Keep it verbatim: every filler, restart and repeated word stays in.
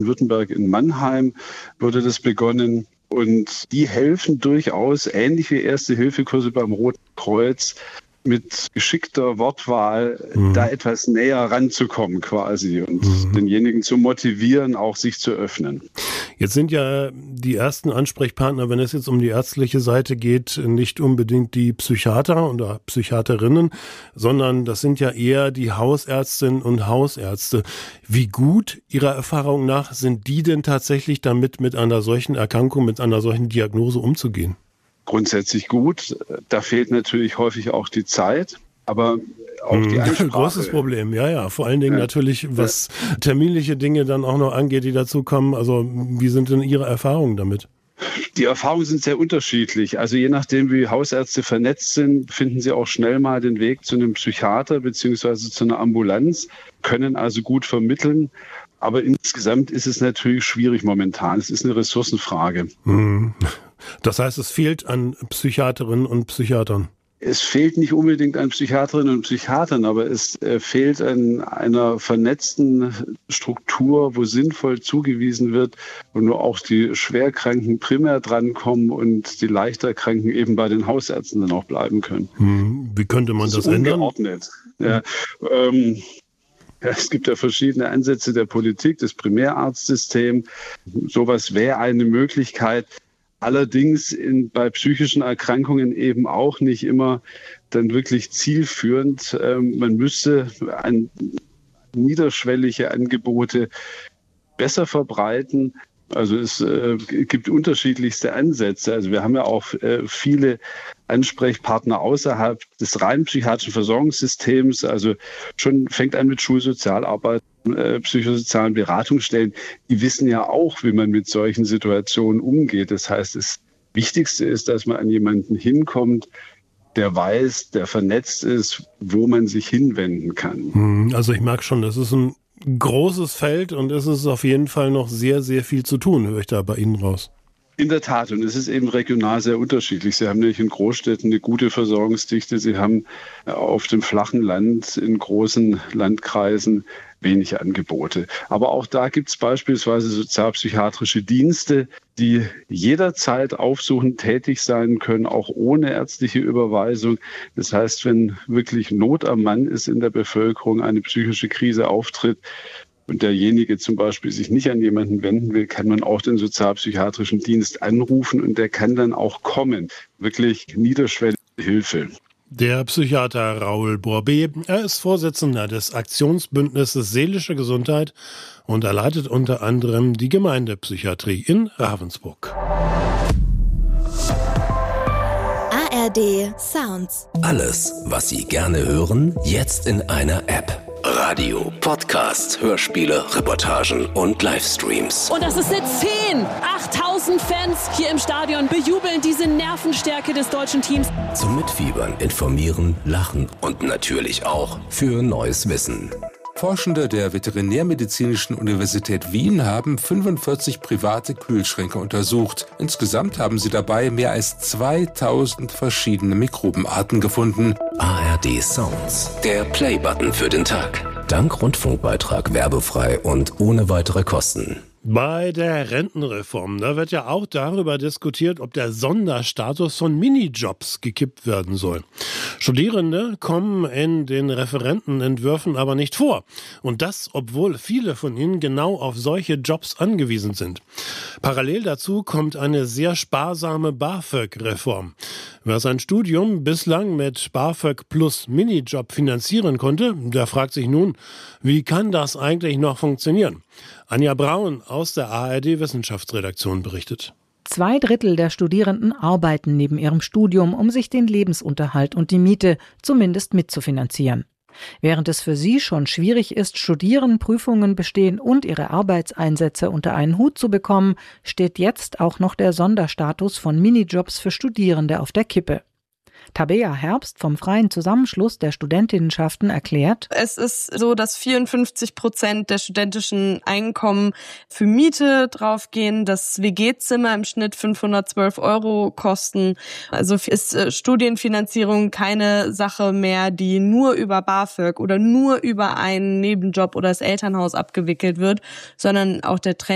Baden-Württemberg in Mannheim wurde das begonnen. Und die helfen durchaus, ähnlich wie Erste-Hilfe-Kurse beim Roten Kreuz, mit geschickter Wortwahl mhm. da etwas näher ranzukommen quasi und mhm. denjenigen zu motivieren, auch sich zu öffnen. Jetzt sind ja die ersten Ansprechpartner, wenn es jetzt um die ärztliche Seite geht, nicht unbedingt die Psychiater oder Psychiaterinnen, sondern das sind ja eher die Hausärztinnen und Hausärzte. Wie gut Ihrer Erfahrung nach sind die denn tatsächlich damit, mit einer solchen Erkrankung, mit einer solchen Diagnose umzugehen? Grundsätzlich gut. Da fehlt natürlich häufig auch die Zeit, aber auch die Ansprache. Ein großes Problem, ja, ja. Vor allen Dingen ja. natürlich, was terminliche Dinge dann auch noch angeht, die dazu kommen. Also wie sind denn Ihre Erfahrungen damit? Die Erfahrungen sind sehr unterschiedlich. Also je nachdem, wie Hausärzte vernetzt sind, finden sie auch schnell mal den Weg zu einem Psychiater beziehungsweise zu einer Ambulanz, können also gut vermitteln. Aber insgesamt ist es natürlich schwierig momentan. Es ist eine Ressourcenfrage. Das heißt, es fehlt an Psychiaterinnen und Psychiatern. Es fehlt nicht unbedingt an Psychiaterinnen und Psychiatern, aber es äh, fehlt an einer vernetzten Struktur, wo sinnvoll zugewiesen wird, wo nur auch die Schwerkranken primär drankommen und die Leichterkranken eben bei den Hausärzten dann auch bleiben können. Hm, wie könnte man das, das ändern? Ungeordnet. Ja, ähm, ja, es gibt ja verschiedene Ansätze der Politik, das Primärarztsystem. Sowas wäre eine Möglichkeit. Allerdings in, bei psychischen Erkrankungen eben auch nicht immer dann wirklich zielführend. Ähm, man müsste ein, niederschwellige Angebote besser verbreiten. Also es äh, gibt unterschiedlichste Ansätze. Also wir haben ja auch äh, viele Ansprechpartner außerhalb des rein psychiatrischen Versorgungssystems. Also schon fängt an mit Schulsozialarbeit, äh, psychosozialen Beratungsstellen. Die wissen ja auch, wie man mit solchen Situationen umgeht. Das heißt, das Wichtigste ist, dass man an jemanden hinkommt, der weiß, der vernetzt ist, wo man sich hinwenden kann. Also ich merke schon, das ist ein großes Feld und es ist auf jeden Fall noch sehr, sehr viel zu tun, höre ich da bei Ihnen raus. In der Tat, und es ist eben regional sehr unterschiedlich. Sie haben nämlich in Großstädten eine gute Versorgungsdichte. Sie haben auf dem flachen Land in großen Landkreisen wenig Angebote. Aber auch da gibt es beispielsweise sozialpsychiatrische Dienste, die jederzeit aufsuchend tätig sein können, auch ohne ärztliche Überweisung. Das heißt, wenn wirklich Not am Mann ist in der Bevölkerung, eine psychische Krise auftritt, und derjenige zum Beispiel sich nicht an jemanden wenden will, kann man auch den sozialpsychiatrischen Dienst anrufen und der kann dann auch kommen. Wirklich niederschwellige Hilfe. Der Psychiater Raoul Borbet, er ist Vorsitzender des Aktionsbündnisses Seelische Gesundheit und er leitet unter anderem die Gemeindepsychiatrie in Ravensburg. A R D Sounds. Alles, was Sie gerne hören, jetzt in einer App. Radio, Podcast, Hörspiele, Reportagen und Livestreams. Und das ist eine zehn! achttausend Fans hier im Stadion bejubeln diese Nervenstärke des deutschen Teams. Zum Mitfiebern, Informieren, Lachen und natürlich auch für neues Wissen. Forschende der Veterinärmedizinischen Universität Wien haben fünfundvierzig private Kühlschränke untersucht. Insgesamt haben sie dabei mehr als zweitausend verschiedene Mikrobenarten gefunden. A R D Sounds, der Play-Button für den Tag. Dank Rundfunkbeitrag werbefrei und ohne weitere Kosten. Bei der Rentenreform, da wird ja auch darüber diskutiert, ob der Sonderstatus von Minijobs gekippt werden soll. Studierende kommen in den Referentenentwürfen aber nicht vor. Und das, obwohl viele von ihnen genau auf solche Jobs angewiesen sind. Parallel dazu kommt eine sehr sparsame BAföG-Reform. Wer sein Studium bislang mit BAföG plus Minijob finanzieren konnte, der fragt sich nun, wie kann das eigentlich noch funktionieren? Anja Braun aus der A R D-Wissenschaftsredaktion berichtet. Zwei Drittel der Studierenden arbeiten neben ihrem Studium, um sich den Lebensunterhalt und die Miete zumindest mitzufinanzieren. Während es für sie schon schwierig ist, studieren, Prüfungen bestehen und ihre Arbeitseinsätze unter einen Hut zu bekommen, steht jetzt auch noch der Sonderstatus von Minijobs für Studierende auf der Kippe. Tabea Herbst vom Freien Zusammenschluss der Studentinnenschaften erklärt: Es ist so, dass vierundfünfzig Prozent der studentischen Einkommen für Miete draufgehen, dass W G-Zimmer im Schnitt fünfhundertzwölf Euro kosten. Also ist Studienfinanzierung keine Sache mehr, die nur über BAföG oder nur über einen Nebenjob oder das Elternhaus abgewickelt wird, sondern auch der Trend